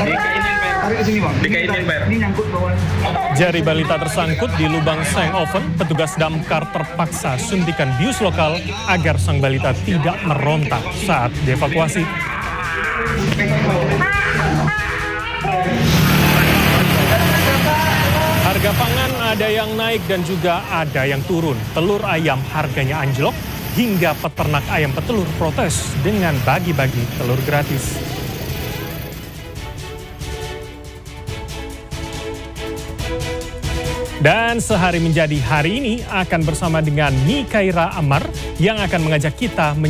Tarik ke sini, Bang. Ini nyangkut bawah. Jari balita tersangkut di lubang seng oven, petugas damkar terpaksa suntikan bius lokal agar sang balita tidak merontak saat dievakuasi. Harga pangan ada yang naik dan juga ada yang turun. Telur ayam harganya anjlok hingga peternak ayam petelur protes dengan bagi-bagi telur gratis. Dan sehari menjadi hari ini akan bersama dengan Mikaira Amar yang akan mengajak kita